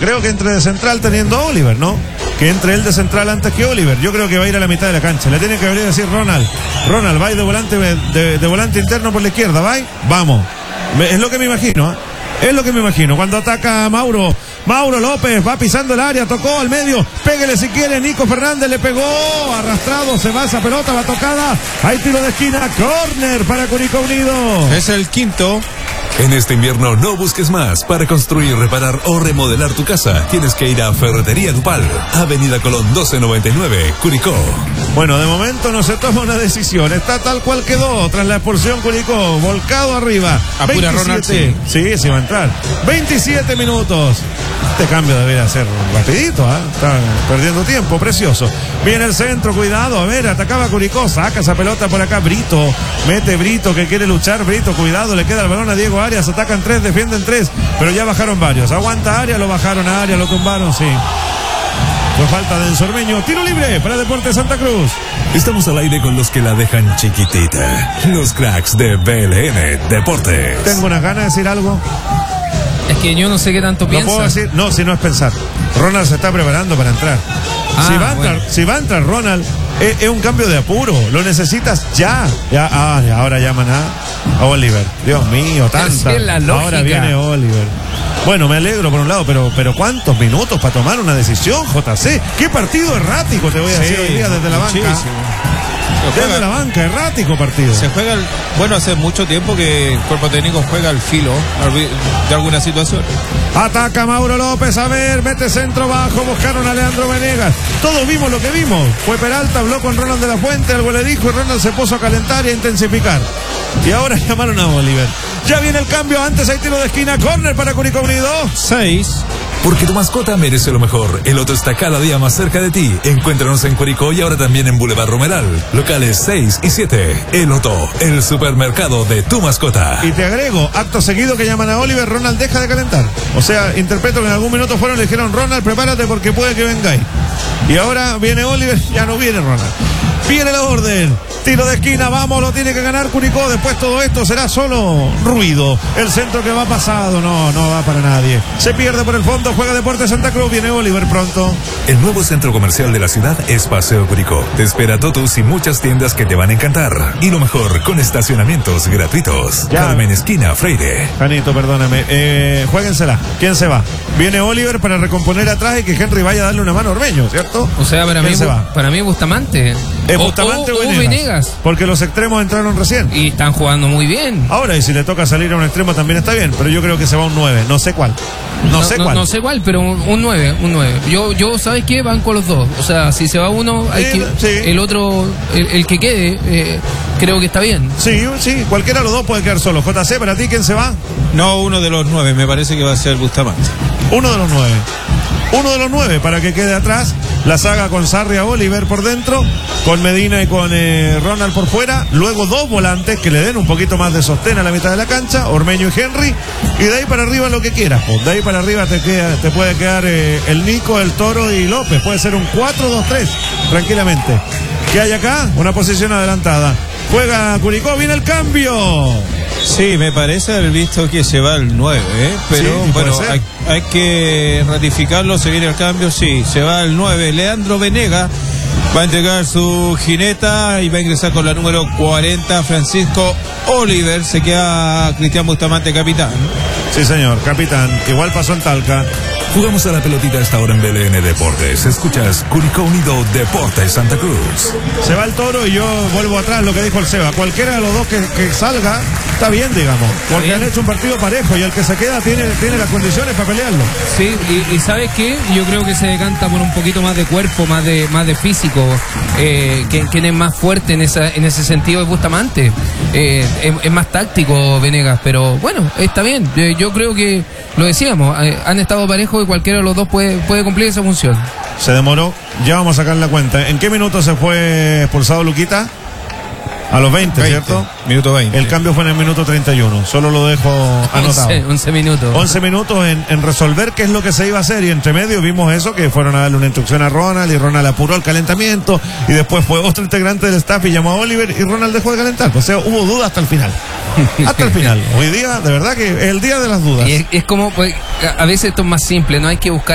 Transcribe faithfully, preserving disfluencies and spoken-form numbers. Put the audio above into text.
creo que entre de central teniendo a Oliver, ¿no? Que entre él de central antes que Oliver. Yo creo que va a ir a la mitad de la cancha. Le tiene que venir a decir Ronald. Ronald, va de volante, de, de volante interno por la izquierda, ¿va? Vamos. Es lo que me imagino, ¿eh? Es lo que me imagino. Cuando ataca Mauro, Mauro López va pisando el área, tocó al medio, péguele si quiere, Nico Fernández le pegó, arrastrado, se va esa pelota, va tocada, hay tiro de esquina, córner para Curicó Unido. Es el quinto. En este invierno no busques más. Para construir, reparar o remodelar tu casa, tienes que ir a Ferretería Dupal, Avenida Colón doce noventa y nueve, Curicó. Bueno, de momento no se toma una decisión. Está tal cual quedó tras la expulsión Curicó. Volcado arriba. Apura Ronald, sí. Sí, sí va a entrar. veintisiete minutos. Este cambio debería ser rapidito, ¿eh? Está perdiendo tiempo, precioso. Viene el centro, cuidado. A ver, atacaba Curicó. Saca esa pelota por acá. Brito. Mete Brito que quiere luchar. Brito, cuidado. Le queda el balón a Diego Arias. Atacan tres, defienden tres. Pero ya bajaron varios. Aguanta Arias, lo bajaron a Arias, lo tumbaron, sí. Fue falta de Ensormeño. Tiro libre para Deportes Santa Cruz. Estamos al aire con los que la dejan chiquitita. Los cracks de B L N Deportes. Tengo unas ganas de decir algo. Es que yo no sé qué tanto No piensa. puedo decir, no, si no es pensar. Ronald se está preparando para entrar. Ah, si, va a entrar bueno. si va a entrar Ronald, es, es un cambio de apuro. Lo necesitas ya. ya ah, ahora llaman a, a Oliver. Dios mío, tanta. Así es la lógica. Ahora viene Oliver. Bueno, me alegro por un lado, pero, pero ¿cuántos minutos para tomar una decisión, J C? ¿Qué partido errático te voy a decir hoy día desde la banca? Muchísimo. Desde la banca, errático partido. Se juega, el, bueno, hace mucho tiempo que el cuerpo técnico juega al filo de alguna situación. Ataca Mauro López, a ver, mete centro bajo, buscaron a Leandro Venegas. Todos vimos lo que vimos. Fue Peralta, habló con Ronald de la Fuente, algo le dijo y Ronald se puso a calentar y a intensificar. Y ahora llamaron a Oliver. Ya viene el cambio, antes hay tiro de esquina, córner para Curicó Unido. Seis. Porque tu mascota merece lo mejor. El Loto está cada día más cerca de ti. Encuéntranos en Curicó y ahora también en Boulevard Romeral. Locales seis y siete. El Loto, el supermercado de tu mascota. Y te agrego, acto seguido que llaman a Oliver, Ronald deja de calentar. O sea, interpreto que en algún minuto fueron y le dijeron, Ronald, prepárate porque puede que vengáis. Y ahora viene Oliver, ya no viene Ronald. Viene la orden. Tiro de esquina, vamos, lo tiene que ganar Curicó. Después todo esto será solo ruido. El centro que va pasado, no, no va para nadie. Se pierde por el fondo, juega Deportes Santa Cruz, viene Oliver pronto. El nuevo centro comercial de la ciudad es Paseo Curicó. Te espera Totus y muchas tiendas que te van a encantar. Y lo mejor, con estacionamientos gratuitos. Ya. Carmen Esquina, Freire. Janito, perdóname. Eh, juéguensela. ¿Quién se va? Viene Oliver para recomponer atrás y que Henry vaya a darle una mano a Ormeño, ¿cierto? O sea, para mí, ¿Quién se va? para mí Bustamante. ¿Es O- Bustamante o, o- o Venegas? Venegas. Porque los extremos entraron recién. Y están jugando muy bien. Ahora, y si le toca salir a un extremo también está bien, pero yo creo que se va un nueve, no sé cuál. No, sé cuál. No sé cuál, pero un, un nueve, un nueve. Yo, yo, ¿sabes qué? Van con los dos. O sea, si se va uno, hay Sí, que, sí. el otro, el, el que quede, eh, creo que está bien. Sí, sí, cualquiera de los dos puede quedar solo. J C, para ti, ¿quién se va? No, uno de los nueve, me parece que va a ser Bustamante. Uno de los nueve. Uno de los nueve para que quede atrás. La saga con Sarria Oliver por dentro, con Medina y con eh, Ronald por fuera. Luego dos volantes que le den un poquito más de sostén a la mitad de la cancha, Ormeño y Henry. Y de ahí para arriba lo que quieras. Pues de ahí para arriba te, queda, te puede quedar eh, el Nico, el Toro y López. Puede ser un cuatro dos tres, tranquilamente. ¿Qué hay acá? Una posición adelantada. Juega Curicó, viene el cambio. Sí, me parece haber visto que se va el nueve, ¿eh? Pero Sí, puede bueno, ser. hay, hay que ratificarlo, se viene el cambio, sí, se va el nueve. Leandro Venegas va a entregar su jineta y va a ingresar con la número cuarenta, Francisco Oliver. Se queda Cristian Bustamante, capitán. Sí, señor, capitán. Igual pasó en Talca. Jugamos a la pelotita a esta hora en B L N Deportes. Escuchas Curicó Unido Deportes Santa Cruz. Se va el Toro y yo vuelvo atrás lo que dijo el Seba. Cualquiera de los dos que, que salga está bien, digamos. Porque bien. han hecho un partido parejo y el que se queda tiene, tiene las condiciones para pelearlo. Sí, y, y ¿sabes qué? Yo creo que se decanta por un poquito más de cuerpo, más de más de físico. Eh, que- quien es más fuerte en esa en ese sentido es Bustamante. Eh, es, es más táctico Venegas, pero bueno, está bien. Eh, yo creo que, lo decíamos, eh, han estado parejos y cualquiera de los dos puede, puede cumplir esa función. Se demoró. Ya vamos a sacar la cuenta. ¿En qué minuto se fue expulsado Luquita? A los veinte, ¿cierto? Minuto veinte. El cambio fue en el minuto treinta y uno. Solo lo dejo anotado. once, once minutos. once minutos en, en resolver qué es lo que se iba a hacer y entre medio vimos eso, que fueron a darle una instrucción a Ronald y Ronald apuró el calentamiento y después fue otro integrante del staff y llamó a Oliver y Ronald dejó de calentar. O sea, hubo duda hasta el final. Hasta el final. Hoy día, de verdad que es el día de las dudas. Y es, es como, pues, a a veces esto es más simple, no hay que buscar